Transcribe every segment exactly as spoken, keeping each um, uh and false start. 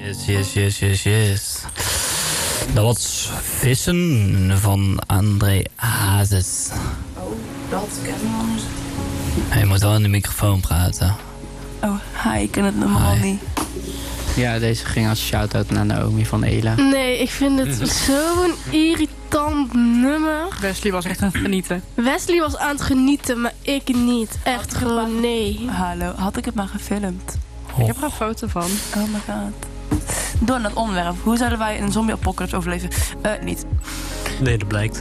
Yes, yes, yes, yes, yes. Dat was Vissen van André Hazes. Oh, dat kennen we anders. Je moet wel in de microfoon praten. Oh, hi, ik ken het nummer al niet. Ja, deze ging als shout-out naar Naomi van Ela. Nee, ik vind het zo'n irritant nummer. Wesley was echt aan het genieten. Wesley was aan het genieten, maar ik niet. Echt gewoon nee. Hallo, had ik het maar gefilmd? Ik heb er een foto van. Oh my god. Door naar het onderwerp. Hoe zouden wij een zombie-apocalypse overleven? Eh, uh, niet. Nee, dat blijkt.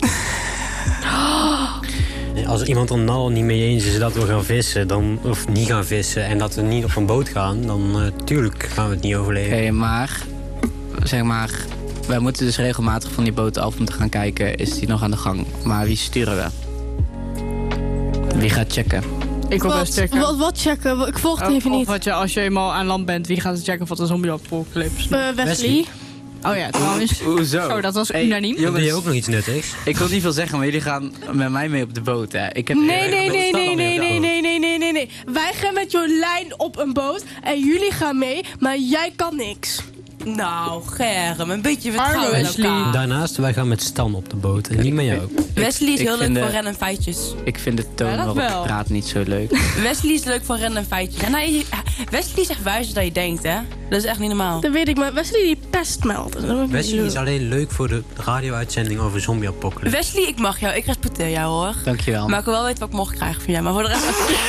Als iemand er nou niet mee eens is dat we gaan vissen, dan, of niet gaan vissen en dat we niet op een boot gaan, dan uh, tuurlijk gaan we het niet overleven. Oké, okay, maar, zeg maar, wij moeten dus regelmatig van die boot af om te gaan kijken, is die nog aan de gang? Maar wie sturen we? Wie gaat checken? Ik wil best checken. Wat, wat checken? Ik volg het even of niet. Wat je, als je eenmaal aan land bent, wie gaat checken of het een zombie-apocalypse? Uh, Wesley. Wesley. Oh ja, trouwens. Hoezo? Oh, dat was hey, unaniem. Dan ben je ook nog iets nuttigs. Ik wil niet veel zeggen, maar jullie gaan met mij mee op de boot, hè? Ik heb nee, nee, nee, nee, nee, nee, nee, nee, nee, nee, nee, nee. Wij gaan met Jolijn op een boot en jullie gaan mee, maar jij kan niks. Nou, Germ, een beetje vertrouwen in Wesley. elkaar. Daarnaast, wij gaan met Stan op de boot en niet met jou. Wesley is ik heel leuk de, voor rennen en feitjes. Ik vind de toon Ja, waarop wel. ik praat niet zo leuk. Wesley is leuk voor rennen en feitjes. En hij, Wesley is echt wijzer dan je denkt, hè? Dat is echt niet normaal. Dat weet ik, maar Wesley die pest me altijd. Wesley is alleen leuk voor de radio-uitzending over zombie-apocalypse. Wesley, ik mag jou. Ik respecteer jou, hoor. Dankjewel. Maar ik wil wel weten wat ik mocht krijgen van jou. Maar voor de rest...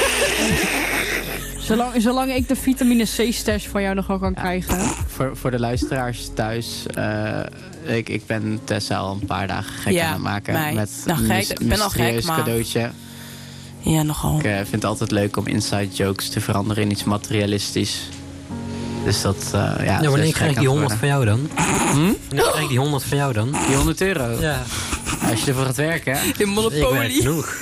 Zolang, zolang ik de vitamine C-stash van jou nog wel kan ja. krijgen. Voor, voor de luisteraars thuis, uh, ik, ik ben Tessa al een paar dagen gek ja, aan het maken. Mij. Met nou, gek. een Ik ben al gek, maar... cadeautje. Ja, nogal. Ik uh, vind het altijd leuk om inside jokes te veranderen in iets materialistisch. Dus dat, uh, ja... Ja, wanneer krijg ik die honderd van jou dan? Hm? Wanneer krijg ik die honderd van jou dan? Die honderd euro? Ja. Als je ervoor gaat werken, hè? De monopolie. Ik werk genoeg.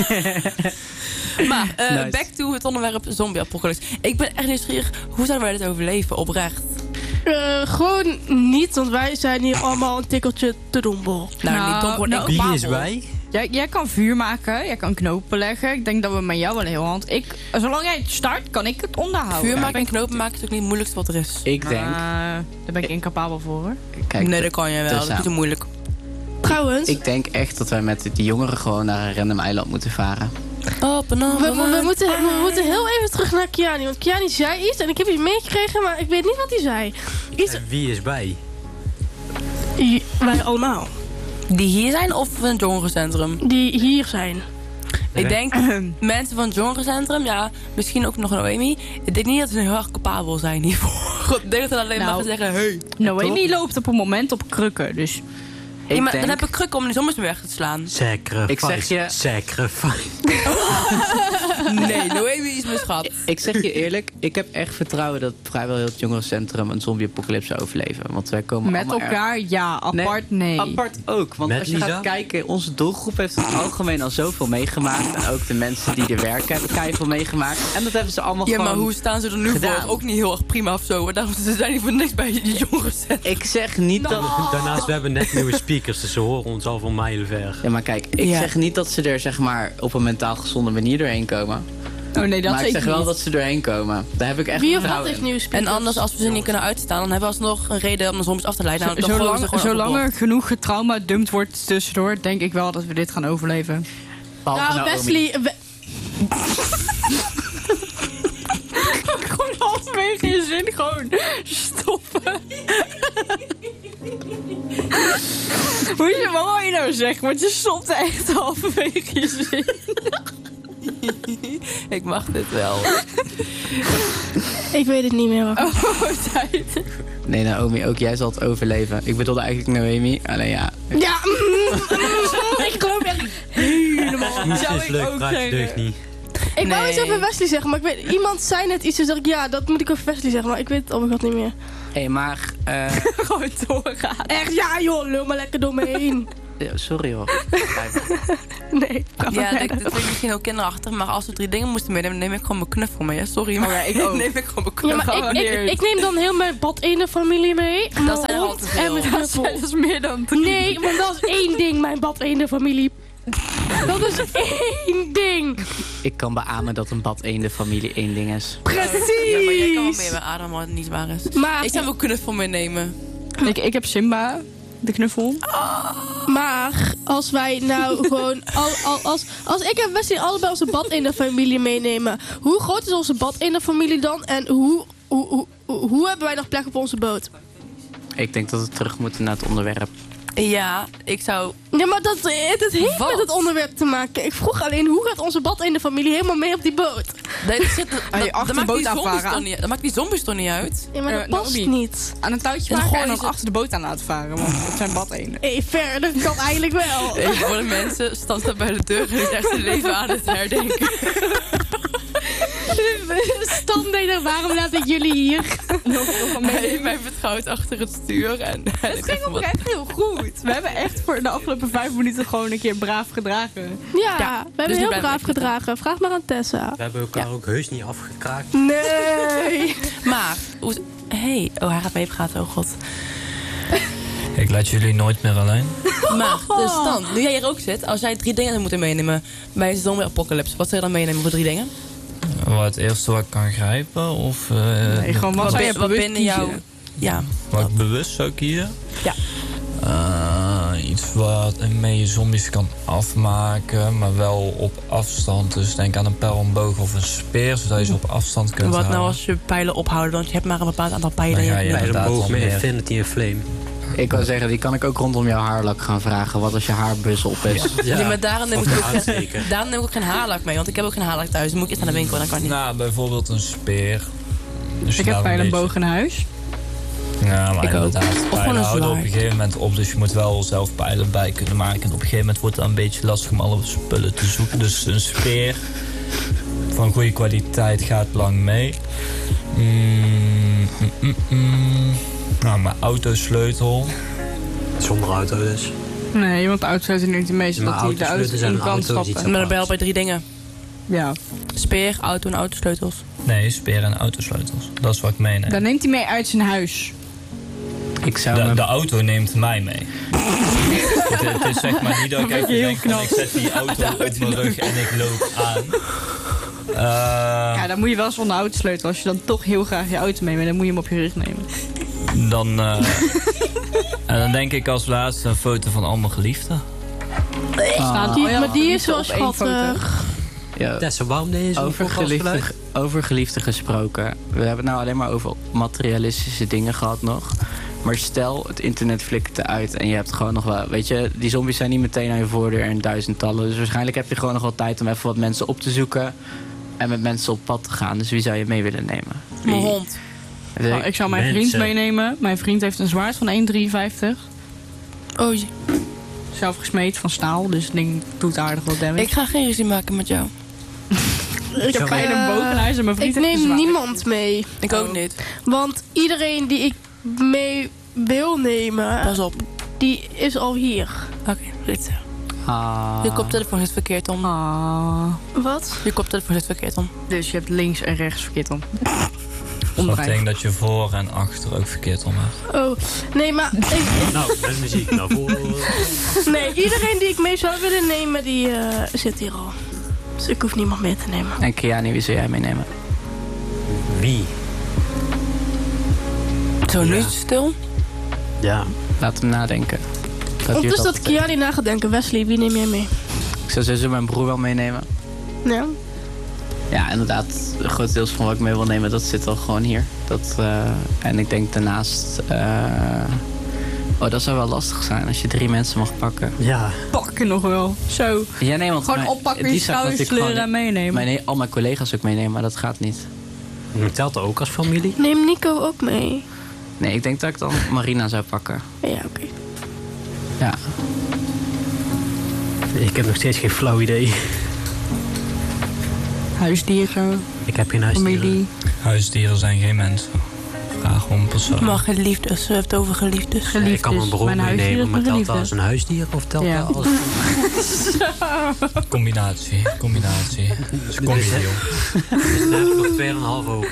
Maar, uh, nice. back to het onderwerp zombie-apocalypse. Ik ben echt nieuwsgierig. Hoe zouden wij dit overleven, oprecht? Uh, gewoon niet, want wij zijn hier allemaal een tikkeltje te dombel. Nou, Nou, niet dombel. nou, Nee, Wie is wij? Jij, jij kan vuur maken, jij kan knopen leggen. Ik denk dat we met jou wel heel hand. Ik, zolang jij het start, kan ik het onderhouden. Vuur maken en knopen maken is ook niet het moeilijkste wat er is. Ik denk... Uh, daar ben ik incapabel voor, hoor. Kijk, nee, dat kan je wel. Dat is niet zo moeilijk. Trouwens... Ik denk echt dat wij met die jongeren gewoon naar een random eiland moeten varen. Oh, we, we, we, moeten, we moeten heel even terug naar Kiani. Want Kiani zei iets en ik heb iets meegekregen, maar ik weet niet wat hij zei. Iets... En wie is wij? I, wij allemaal. Die hier zijn of van het jongerencentrum? Die hier zijn. Ik denk, mensen van het jongerencentrum, ja, misschien ook nog Noemi. Ik denk niet dat ze heel erg capabel zijn hiervoor. Ik denk dat ze alleen nou, maar zeggen, hey. Noemi loopt op een moment op krukken, dus... Ja, maar denk... dan heb ik kruk om die zomers weg te slaan. Sacrifice. Ik zeg je... Sacrifice. Nee, Noemi is mijn schat. Ik zeg je eerlijk, ik heb echt vertrouwen dat vrijwel heel het jongerencentrum een zombie-apocalypse zou overleven. Want wij komen met elkaar, erg... ja. Apart, nee. nee. Apart ook. Want met als je Lisa? gaat kijken, onze doelgroep heeft in het algemeen al zoveel meegemaakt. En ook de mensen die er werken hebben keiveel meegemaakt. En dat hebben ze allemaal ja, gewoon maar hoe staan ze er nu gedaan. voor? Ook niet heel erg prima of zo. Daarom ze zijn niet voor niks bij je jongerencentrum. Ik zeg niet no. dat... Daarnaast, we hebben net nieuwe speakers, dus ze horen ons al van mijlen ver. Ja, maar kijk, ik ja. zeg niet dat ze er zeg maar op een mentaal gezonde manier doorheen komen. Oh nee, dat maar ik zeg niet. wel dat ze doorheen komen. Daar heb ik echt Wie vertrouwen of wat in. heeft nieuws? En anders, als we ze niet kunnen uitstaan, dan hebben we alsnog een reden om de zombies af te leiden. Nou, Zo, zolang zolang er genoeg getrauma dumpt wordt tussendoor, denk ik wel dat we dit gaan overleven. Behalve nou, Wesley... We... Gewoon halverwege je zin gewoon stoppen. Hoe je, wat wil je nou zeggen? Want je stopt echt halverwege je zin. Ik mag dit wel. Ik weet het niet meer. Oh, tijd. Nee, Naomi, ook jij zal het overleven. Ik bedoelde eigenlijk Noemi, alleen ja. Ja, mm, mm, ik geloof echt helemaal. Niet is leuk, praat je deugd niet. Ik wou Nee. iets over Wesley zeggen, maar ik weet, iemand zei net iets, dus dacht ik, ja, dat moet ik over Wesley zeggen, maar ik weet het oh my god niet meer. Hé, hey, maar... Uh... Gewoon doorgaan. Echt, ja joh, lul maar lekker door me heen. Sorry hoor. Nee. Ja, dat klinkt misschien heel kinderachtig, maar als we drie dingen moesten meenemen, neem ik gewoon mijn knuffel mee. Hè? Sorry, maar okay, ik ook. neem ik gewoon mijn Ja, knuffel. maar ik, ik, ik neem dan heel mijn bad ene familie mee. Dat zijn er al te veel. En mijn Dat is, dat is meer dan drie. Nee, want dat is één ding, mijn bad ene familie. Dat is één ding. Ik kan beamen dat een bad-eenden-familie één ding is. Precies. Ja, maar jij kan wel mee bij Adam, maar het niet waar is. Maar, Ik zou wel knuffel meenemen. Ik, ik heb Simba, de knuffel. maar als wij nou gewoon... Al, al, als, als ik en Wesley allebei onze bad in de familie meenemen... Hoe groot is onze bad in de familie dan? En hoe, hoe, hoe, hoe, hoe hebben wij nog plek op onze boot? Ik denk dat we terug moeten naar het onderwerp. Ja, ik zou... Ja, maar dat, dat heeft Wat? met het onderwerp te maken. Ik vroeg alleen, hoe gaat onze bad in de familie helemaal mee op die boot? Dat, zit, dat, Ah, je dat, achter de maakt boot die zombies afvaren. toch niet, dat maakt die zombies toch niet uit? Ja, maar dat Eh, past Naomi. niet. Aan een touwtje En dan maken gooien en dan ze- achter de boot aan laten varen. Want het zijn bad-eenden. Hey, ver, dat kan eigenlijk wel. Even voor de mensen, Stan staat bij de deur en is echt zijn leven aan het herdenken. Stan deed er, waarom laat ik jullie hier? Hij heeft mij vertrouwd achter het stuur. En, Het ging oprecht heel goed. We hebben echt voor de afgelopen vijf minuten gewoon een keer braaf gedragen. Ja, Ja, we dus hebben nu heel blijf braaf ik met gedragen. Vraag maar aan Tessa. We hebben elkaar ook heus niet afgekraakt. Nee. Maar, hoe... Hey, oh, hij gaat mee praten, oh god. Ik laat jullie nooit meer alleen. Maar, dus Stan, nu jij hier ook zit, als jij drie dingen zou moeten meenemen bij een zombie-apocalypse, wat zou je dan meenemen voor drie dingen? Wat het eerste wat ik kan grijpen of uh, Nee, gewoon wat Wat, zou je bin- wat bewust binnen jou... kiezen? Ja, wat ik bewust zou kiezen. Ja. Uh, iets wat ermee je zombies kan afmaken, maar wel op afstand. Dus denk aan een pijl, een boog of een speer, zodat je ze op afstand kunt wat houden. nou als je pijlen ophouden, want je hebt maar een bepaald aantal pijlen. Dan ga in je je- Bij de inderdaad boog wel met meer. Infinity en Flame. Ik wou zeggen, die kan ik ook rondom jouw haarlak gaan vragen. Wat als je haarbus op is? Ja, maar daarom neem, Of ik de ook geen, aansteken. daarom neem ik ook geen haarlak mee, want ik heb ook geen haarlak thuis. Dan moet ik eerst naar de winkel en dan kan ik niet. Nou, bijvoorbeeld een speer. Dus Ik je heb daar een pijl en beetje- boog in huis. Ja, maar Ik ook. inderdaad, Of gewoon pijlen een houden op zwaard. een gegeven moment op. Dus je moet wel zelf pijlen bij kunnen maken. En op een gegeven moment wordt het dan een beetje lastig om alle spullen te zoeken. Dus een speer van goede kwaliteit gaat lang mee. Mm, mm, mm, mm. Nou, mijn autosleutel. Zonder auto dus. Nee, want de auto zit er niet mee, zodat Maar hij de auto autosleutels en in een kan auto is iets stappen. Maar dan ben je al bij drie dingen. Ja, Speer, auto en autosleutels. Nee, speer en autosleutels. Dat is wat ik meeneem. dan neemt hij mee uit zijn huis. Ik zou De, hem... de auto neemt mij mee. het, het is zeg maar niet dat ik Dat even vind je denk heel van ik zet die auto op mijn rug en ik loop aan. Uh, Ja, dan moet je wel zonder autosleutel. Als je dan toch heel graag je auto mee wil, dan moet je hem op je rug nemen. Dan, uh, en dan denk ik als laatste een foto van al mijn geliefden. Staan, Die, oh ja, maar die is liefde wel op één foto. schattig. Ja, Tessa, waarom deed je zo'n over, podcast geliefde, geluid? over geliefde gesproken. We hebben het nou alleen maar over materialistische dingen gehad nog. Maar stel, het internet flikkert eruit en je hebt gewoon nog wel... Weet je, die zombies zijn niet meteen aan je voordeur in duizendtallen. Dus waarschijnlijk heb je gewoon nog wel tijd om even wat mensen op te zoeken. En met mensen op pad te gaan. Dus wie zou je mee willen nemen? Mijn Wie? hond. Weet Nou, ik- ik zou mijn Mensen. vriend meenemen. Mijn vriend heeft een zwaard van één komma drieënvijftig. Oh, je- Zelf gesmeed van staal, dus het ding doet aardig wat damage. ik ga geen ruzie maken met jou. Ik heb pijl en boog in huis en mijn vriend Ik heeft een neem zwaard. niemand mee. Ik ook niet. Want iedereen die ik mee wil nemen, Pas op. die is al hier. Oké, dit. Ah. Je koptelefoon zit verkeerd om. Ah. Wat? Je koptelefoon zit verkeerd om. Dus je hebt links en rechts verkeerd om. Dat Omdraaien. betekent dat je voor en achter ook verkeerd om hebt. Oh, nee, maar ik- Nou, met muziek naar voren. nee, iedereen die ik mee zou willen nemen, die eh, zit hier al. Dus ik hoef niemand mee te nemen. En Kiani, wie zou jij meenemen? Wie? Zo, nu Ja. is het stil. Ja. Laat hem nadenken. Dat duurt Ondertussen dat altijd. Kiani na gaat denken. Wesley, wie neem jij mee? Ik zou sowieso mijn broer wel meenemen. Ja. Ja, inderdaad. Een groot deel van wat ik mee wil nemen, dat zit al gewoon hier. Dat, eh, en ik denk daarnaast... eh, oh, dat zou wel lastig zijn als je drie mensen mag pakken. Ja. Pakken nog wel. Zo. Ja, nee, want Gewoon mijn- oppakken, die je zou schouders natuurlijk sleuren en gewoon- meenemen. Mijn, al mijn collega's ook meenemen, maar dat gaat niet. Telt dat ook als familie? Neem Nico ook mee. Nee, ik denk dat ik dan Marina zou pakken. Ja, oké. Ja. Ik heb nog steeds geen flauw idee. Huisdieren, Ik heb geen huisdieren. familie. Huisdieren zijn geen mensen. Vraag om een persoon. Maar geliefdes. Ze heeft het over geliefdes. Ja, ik kan mijn broer Mijn huisdier meenemen, is maar mijn telt dat geliefde. als een huisdier of telt Ja. dat als... Combinatie, combinatie. Dus kom je deal. Daar heb ik nog twee en een half over.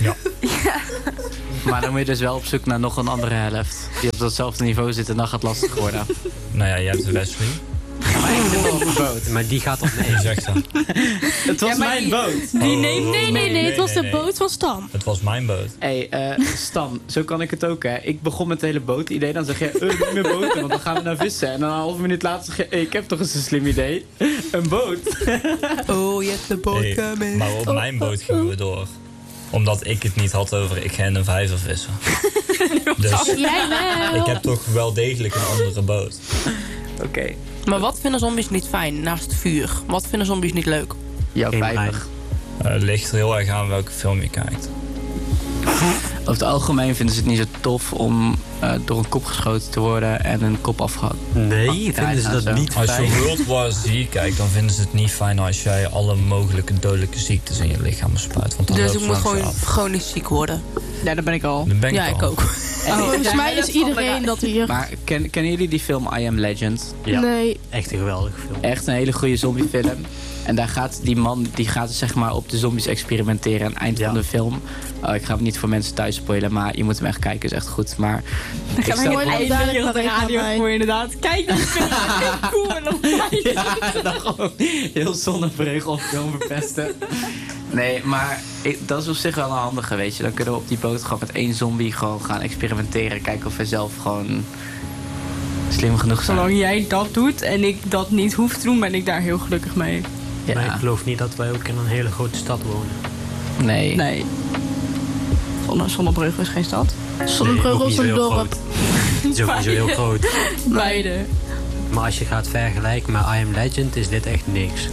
Maar dan moet je dus wel op zoek naar nog een andere helft. Die op datzelfde niveau zit en dan gaat het lastig worden. Nou ja, je hebt Wesley. zit op een boot. Maar die gaat op Je nee. zegt dat. Het was Ja, maar mijn die- boot. Die Oh. neemt... Nee, nee, nee, het was de nee. boot van Stan. Het was mijn boot. Hé, hey, uh, Stan, zo kan ik het ook, hè. Ik begon met het hele boot-idee. Dan zeg je, uh, niet meer boten, want dan gaan we naar vissen. En dan een half minuut later zeg je, hey, ik heb toch eens een slim idee. Een boot. Oh, je hebt de boot Hey, coming. maar op mijn boot gingen we door. Omdat ik het niet had over ik ga in een vijver vissen. Dus Jij wel. ik heb toch wel degelijk een andere boot. Oké. Okay. Maar wat vinden zombies niet fijn naast het vuur? Wat vinden zombies niet leuk? Jouw Geen vijver. Uh, het ligt er heel erg aan welke film je kijkt. Over het algemeen vinden ze het niet zo tof om uh, door een kop geschoten te worden en een kop afgehakt. Nee, Ja, vinden ze dat zo. niet Als je fijn? World War Z kijkt, dan vinden ze het niet fijn als jij alle mogelijke dodelijke ziektes in je lichaam spuit. Want dan Dus loopt ik moet het gewoon af. chronisch ziek worden. Ja, dat ben ik al. Dan ben ik Ja, al. ik ook. Volgens mij is dat is iedereen dat hier... Maar ken, kennen jullie die film I Am Legend? Ja, Nee. echt een geweldige film. Echt een hele goede zombiefilm. En daar gaat die man, die gaat zeg maar op de zombies experimenteren aan het eind Ja. van de film. Oh, ik ga hem niet voor mensen thuis spoilen, maar je moet hem echt kijken, is echt goed. Maar Dan gaan Ik we stel- heel Mooi eindelijk duidelijk op de wat ik radio aan mij. voor inderdaad. Kijk, die film is heel cool en dan ja, dan gewoon heel zonnevreugel of film verpesten. Nee, maar ik, dat is op zich wel een handige, weet je. Dan kunnen we op die boot gewoon met één zombie gewoon gaan experimenteren. Kijken of we zelf gewoon slim genoeg zijn. Zolang jij dat doet en ik dat niet hoef te doen, ben ik daar heel gelukkig mee. Ja. Maar ik geloof niet dat wij ook in een hele grote stad wonen. Nee. Nee. Zonne, Zonnebrugge is geen stad. Zonnebrugge ook is niet zo een heel dorp. groot. Het is ook niet zo heel groot. Beide. Maar als je gaat vergelijken met I Am Legend, is dit echt niks.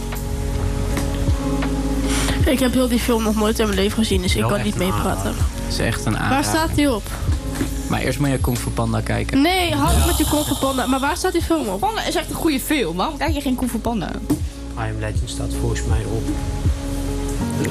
Ik heb heel die film nog nooit in mijn leven gezien, dus ik Wel kan echt niet een meepraten. aanrader. Het is echt een Waar aanrader. staat die op? Maar eerst moet je Kung Fu Panda kijken. Nee, hou op met je Kung Fu Panda. Maar waar staat die film op? Panda is echt een goede film. Waarom kijk je geen Kung Fu Panda? I Am Legend staat volgens mij op de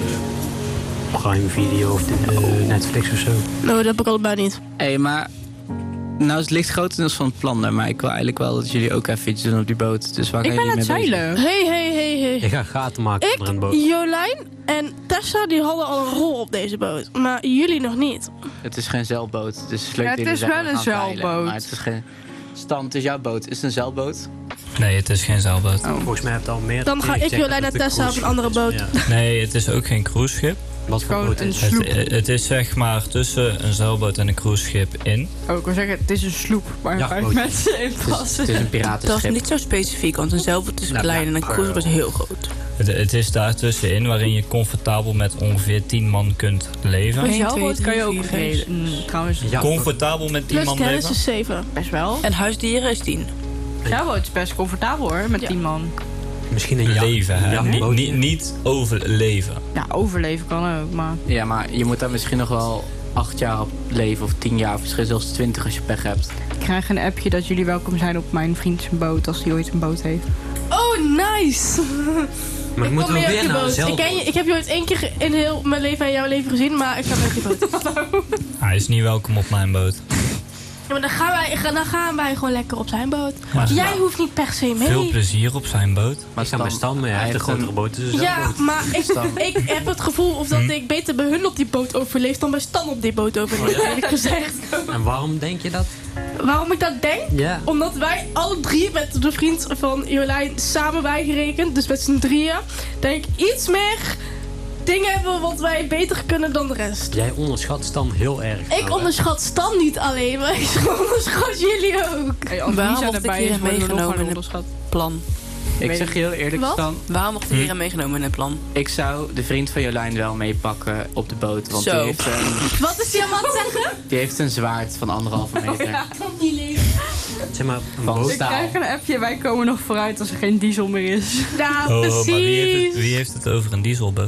Prime Video of de eh, Netflix of zo. Nou, dat heb ik allebei niet. Hé, hey, maar... Nou, het ligt grotendeels van het plan, maar ik wil eigenlijk wel dat jullie ook even iets doen op die boot. Dus waar Ik gaan ben aan jullie het mee bezig? zeilen. Hey, hey, hey, hey. Je gaat gaten maken Ik, onder een boot. Jolijn en Tessa die hadden al een rol op deze boot. Maar jullie nog niet. Het is geen zeilboot. Het is leuk Ja, dat het jullie is zeggen, wel we een gaan zeilen, zeilboot. Maar het is geen... Stan, het is jouw boot. Is het een zeilboot? Nee, het is geen zeilboot. Volgens mij heb je al meer. Dan ga ik Jolijn en Tessa op een andere boot. Ja. Nee, het is ook geen cruiseschip. Wat voor Gewoon boot een is Het, het? het is zeg maar tussen een zeilboot en een cruiseschip in. Oh, ik wil zeggen, het is een sloep waar Ja, vijf boot. mensen in Het is, passen. het is een Dat is piratenschip. niet zo specifiek, want een zeilboot is Nou, klein ja, en een cruiser is heel groot. Het, het is daartussenin waarin je comfortabel met ongeveer tien man kunt leven. Een Eén, zeilboot twee, kan je drie, ook vier, reden. vijf, Mm, trouwens, Ja, Comfortabel met tien Plus man kennis leven? is zeven. best wel. En huisdieren is tien. Zeilboot is best comfortabel hoor, met Ja. tien man. misschien een jacht- Leven, hè? jachtboot. Niet, niet, niet overleven. Ja, overleven kan ook, maar... Ja, maar je moet daar misschien nog wel acht jaar op leven of tien jaar. Of misschien zelfs twintig als je pech hebt. Ik krijg een appje dat jullie welkom zijn op mijn vriend zijn boot, als hij ooit een boot heeft. Oh, nice! Maar ik moeten kom we mee op weer je naar een boot. Ik, zeilboot? ken je, ik heb je ooit één keer in heel mijn leven en jouw leven gezien, maar ik ga met je boot. Hij is niet welkom op mijn boot. Ja, maar dan gaan, wij, dan gaan wij gewoon lekker op zijn boot. Maar Jij hoeft niet per se mee. veel plezier op zijn boot. Maar Ik kan bij Stan, maar hij heeft een grotere boot, dus een Ja, zeilboot. maar ik, Stan. ik heb het gevoel of dat ik beter bij hun op die boot overleef dan bij Stan op die boot overleef, eerlijk gezegd. En waarom denk je dat? Waarom ik dat denk? Ja. Omdat wij alle drie met de vriend van Jolijn samen bijgerekend, dus met z'n drieën, denk ik iets meer dingen hebben wat wij beter kunnen dan de rest. Jij onderschat Stan heel erg. Ik nou, hè? onderschat Stan niet alleen, maar ik onderschat jullie ook. Hey, als Waarom Lisa mocht ik erbij hier is, worden we nog meegenomen gewoon in de- onderschat. Plan. Ik Weet zeg je heel eerlijk, Wat? Stan. Waarom mocht ik hier meegenomen in het plan? Ik zou de vriend van Jolijn wel meepakken op de boot. Want die Zo. heeft, een, Wat is die aan het zeggen? die heeft een zwaard van anderhalve meter. Kan niet leven. Zeg maar, een Van boot. Ik staal. krijg een appje, wij komen nog vooruit als er geen diesel meer is. Ja, Oh, precies. maar wie heeft, het, wie heeft het over een dieselboot?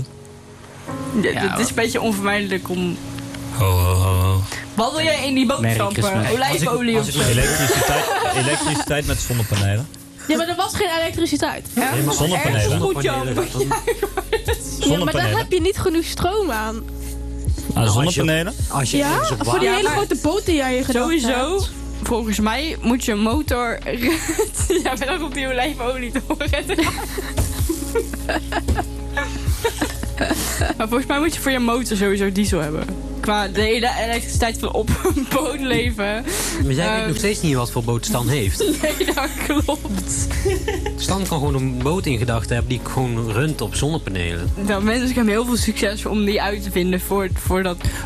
Ja, Ja, het is een beetje onvermijdelijk om... Ho, ho, ho, ho. Wat wil jij in die boot Merry stampen? Christmas. Olijfolie Als of ik- zo? als ik- Elektriciteit, elektriciteit met zonnepanelen. Ja, maar er was geen elektriciteit. Ja? Nee, maar zonnepanelen. Ergens goed, Zonnepanelen, Jan. dan- Ja, maar daar Zonnepanelen. heb je niet genoeg stroom aan. Ah, zonnepanelen? Als je Ja? ergens op Voor die Ja, hele maar- grote boot die jij in gedachten Sowieso, hebt. volgens mij moet je motor... ja, ben ook op die olijfolie te horen. Maar volgens mij moet je voor je motor sowieso diesel hebben. Ik qua de hele elektriciteit van op een boot leven. Maar jij Um, weet nog steeds niet wat voor boot Stan heeft. Nee, dat klopt. Stan kan gewoon een boot in gedachten hebben die gewoon runt op zonnepanelen. Dan wens ik hem heel veel succes om die uit te vinden voor, voor dat